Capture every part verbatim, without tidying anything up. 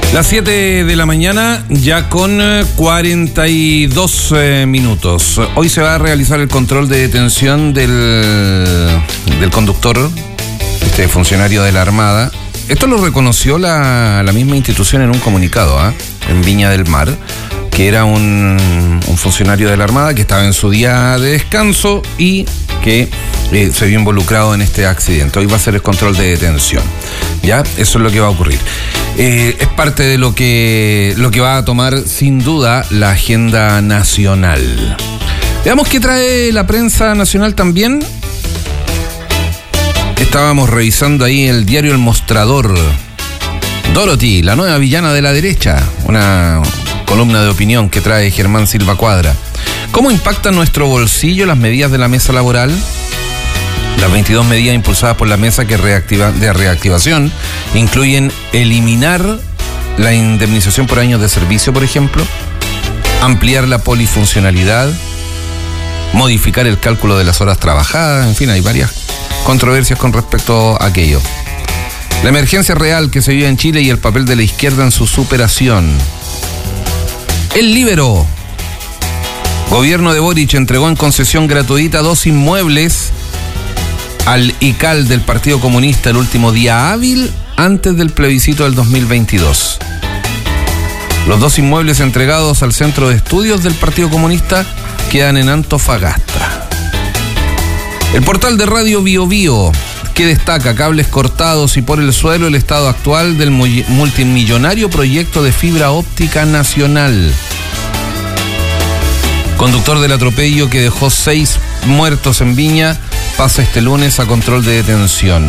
Las siete de la mañana, ya con cuarenta y dos eh, minutos. Hoy se va a realizar el control de detención del, del conductor, este funcionario de la Armada. Esto lo reconoció la, la misma institución en un comunicado, ¿eh? en Viña del Mar, que era un, un funcionario de la Armada que estaba en su día de descanso y que eh, se vio involucrado en este accidente. Hoy va a ser el control de detención. ¿Ya? Eso es lo que va a ocurrir. Eh, es parte de lo que, lo que va a tomar sin duda la agenda nacional. Veamos qué trae la prensa nacional también. Estábamos revisando ahí el diario El Mostrador. Dorothy, la nueva villana de la derecha. Una columna de opinión que trae Germán Silva Cuadra. ¿Cómo impactan nuestro bolsillo las medidas de la mesa laboral? Las veintidós medidas impulsadas por la mesa que reactiva, de reactivación incluyen eliminar la indemnización por años de servicio, por ejemplo, ampliar la polifuncionalidad, modificar el cálculo de las horas trabajadas, en fin, hay varias controversias con respecto a aquello. La emergencia real que se vive en Chile y el papel de la izquierda en su superación. El Líbero. Gobierno de Boric entregó en concesión gratuita dos inmuebles al I C A L del Partido Comunista el último día hábil antes del plebiscito del dos mil veintidós. Los dos inmuebles entregados al Centro de Estudios del Partido Comunista quedan en Antofagasta. El portal de Radio Bio Bio, que destaca cables cortados y por el suelo el estado actual del multimillonario proyecto de fibra óptica nacional. Conductor del atropello que dejó seis muertos en Viña pasa este lunes a control de detención.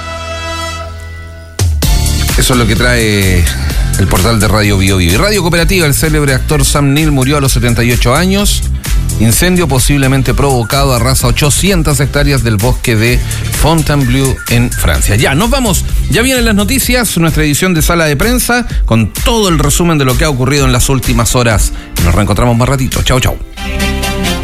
Eso es lo que trae el portal de Radio Bio Bio. Y Radio Cooperativa, el célebre actor Sam Neill murió a los setenta y ocho años. Incendio posiblemente provocado, arrasa ochocientas hectáreas del bosque de Fontainebleau en Francia. Ya, nos vamos. Ya vienen las noticias, nuestra edición de Sala de Prensa, con todo el resumen de lo que ha ocurrido en las últimas horas. Nos reencontramos más ratito. Chau, chau.